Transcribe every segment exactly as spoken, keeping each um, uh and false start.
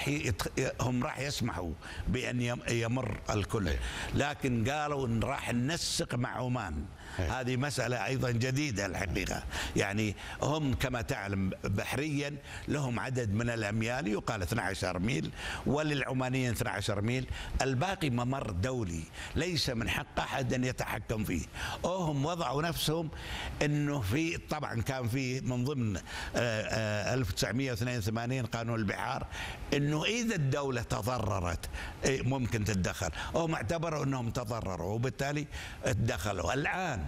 راح يتخ... هم راح يسمحوا بأن يمر الكل، لكن قالوا إن راح ننسق مع عمان. هذه مسألة أيضا جديدة الحقيقة. يعني هم كما تعلم بحريا لهم عدد من الأميال يقال اثني عشر ميل، وللعمانيين اثني عشر ميل، الباقي ممر دولي ليس من حق أحد أن يتحكم فيه. هم وضعوا نفسهم أنه في، طبعا كان في من ضمن ألف وتسعمئة واثنين وثمانين قانون البحار أنه إذا الدولة تضررت ممكن تتدخل. هم اعتبروا أنهم تضرروا وبالتالي تدخلوا. الآن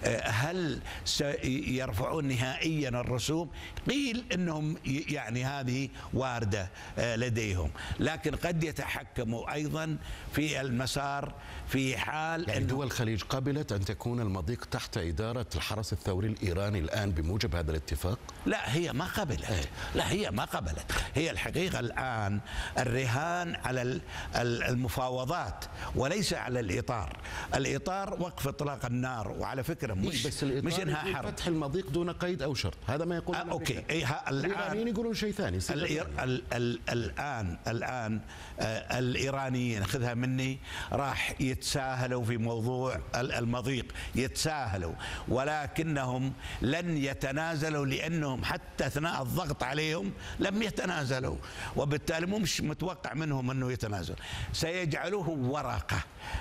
هل سيرفعون نهائيا الرسوم؟ قيل أنهم يعني هذه واردة لديهم، لكن قد يتحكموا أيضا في المسار في حال يعني دول الخليج قبلت أن تكون المضيق تحت إدارة الحرس الثوري الإيراني الآن بموجب هذا الاتفاق؟ لا، هي ما قبلت. لا، هي ما قبلت. هي الحقيقة الآن الرهان على المفاوضات وليس على الإطار. الإطار وقف إطلاق النار، وعلى فكرة مش بس مش انها حرب. فتح المضيق دون قيد أو شرط، هذا ما يقول. آه أوكي. إيه الإيرانيين يقولون شيء ثاني. الإير... ال... ال... الآن الآن آه الإيرانيين خذها مني راح يتساهلوا في موضوع المضيق، يتساهلوا، ولكنهم لن يتنازلوا لأنهم حتى أثناء الضغط عليهم لم يتنازلوا، وبالتالي مش متوقع منهم أنه يتنازل. سيجعلوه ورقة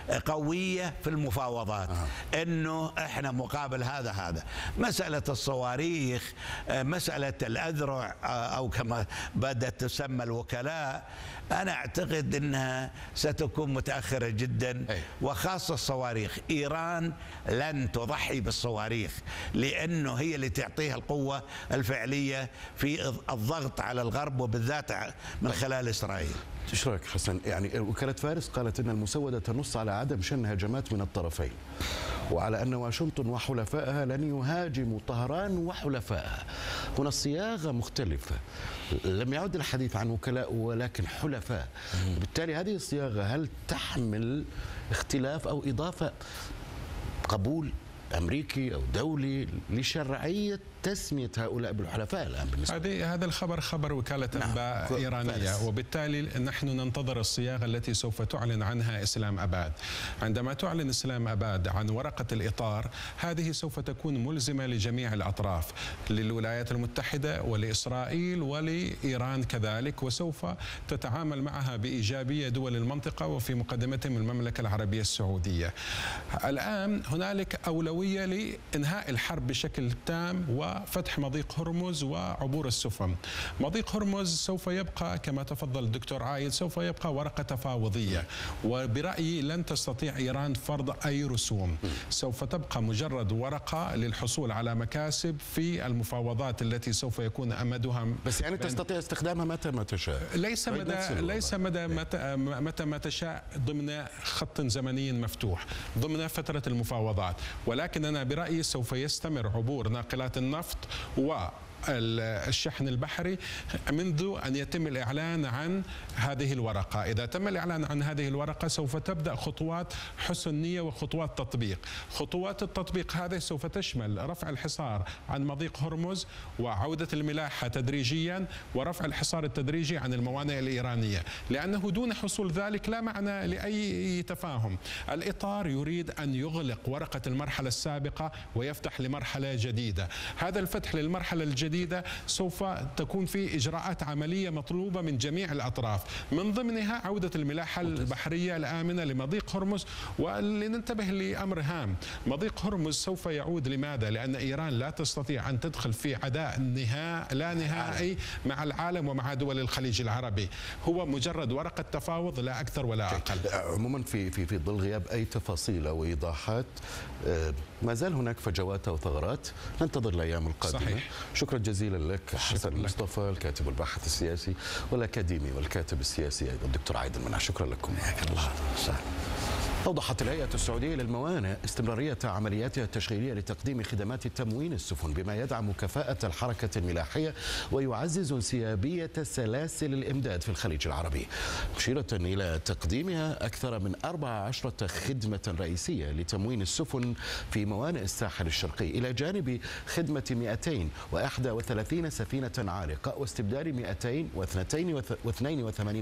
قوية في المفاوضات آه. أنه إحنا مقابل هذا هذا. مسألة الصواريخ، مسألة الأذرع أو كما بدأت تسمى الوكلاء، أنا أعتقد أنها ستكون متأخرة جدا، وخاصة الصواريخ. إيران لن تضحي بالصواريخ لأنه هي اللي تعطيها القوة الفعلية في الضغط على الغرب وبالذات من خلال إسرائيل. ايش رايك حسن؟ يعني وكالة فارس قالت ان المسودة تنص على عدم شن هجمات من الطرفين، وعلى ان واشنطن وحلفائها لن يهاجموا طهران وحلفائها. هنا الصياغة مختلفة، لم يعد الحديث عن وكلاء ولكن حلفاء. بالتالي هذه الصياغة هل تحمل اختلاف او اضافة قبول امريكي او دولي لشرعيه تسميه هؤلاء بالحلفاء الان بالنسبه هذه هذا الخبر خبر وكاله انباء نعم. ايرانيه فارس. وبالتالي نحن ننتظر الصياغه التي سوف تعلن عنها اسلام اباد. عندما تعلن اسلام اباد عن ورقه الاطار، هذه سوف تكون ملزمه لجميع الاطراف، للولايات المتحده ولاسرائيل ولايران كذلك، وسوف تتعامل معها بايجابيه دول المنطقه وفي مقدمتهم المملكه العربيه السعوديه. الان هنالك اولويه لإنهاء الحرب بشكل تام وفتح مضيق هرمز وعبور السفن. مضيق هرمز سوف يبقى كما تفضل الدكتور عايد، سوف يبقى ورقة تفاوضية، وبرأيي لن تستطيع إيران فرض أي رسوم. سوف تبقى مجرد ورقة للحصول على مكاسب في المفاوضات التي سوف يكون أمدها. بس يعني تستطيع استخدامها متى ما تشاء. ليس مدى ليس مدى متى, متى ما تشاء ضمن خط زمني مفتوح ضمن فترة المفاوضات، ولكن أنا برأيي سوف يستمر عبور ناقلات النفط و الشحن البحري منذ أن يتم الإعلان عن هذه الورقة. إذا تم الإعلان عن هذه الورقة سوف تبدأ خطوات حسن نية وخطوات تطبيق. خطوات التطبيق هذه سوف تشمل رفع الحصار عن مضيق هرمز وعودة الملاحة تدريجيا ورفع الحصار التدريجي عن الموانئ الإيرانية، لأنه دون حصول ذلك لا معنى لأي تفاهم. الإطار يريد أن يغلق ورقة المرحلة السابقة ويفتح لمرحلة جديدة. هذا الفتح للمرحلة الجديدة سوف تكون في إجراءات عملية مطلوبة من جميع الأطراف، من ضمنها عودة الملاحة البحرية الآمنة لمضيق هرمز. ولننتبه لأمر هام، مضيق هرمز سوف يعود. لماذا؟ لأن إيران لا تستطيع أن تدخل في عداء نهاء لا نهائي مع العالم ومع دول الخليج العربي. هو مجرد ورقة تفاوض لا أكثر ولا أقل. عموما في في في ظل غياب أي تفاصيل أو إيضاحات، ما زال هناك فجوات أو ثغرات، ننتظر الأيام القادمة. صحيح. شكرا جزيلا لك حسن مصطفى، الكاتب والباحث السياسي والأكاديمي والكاتب السياسي أيضا الدكتور عايد المنع. شكرا لكم. الله. أوضحت الهيئة السعودية للموانئ استمرارية عملياتها التشغيلية لتقديم خدمات تموين السفن بما يدعم كفاءة الحركة الملاحية ويعزز انسيابية سلاسل الإمداد في الخليج العربي، مشيرة إلى تقديمها أكثر من أربع عشرة خدمة رئيسية لتموين السفن في موانئ الساحل الشرقي، إلى جانب خدمة مئتين وواحد وثلاثين سفينة عالقة واستبدال مئتين واثنين وثمانين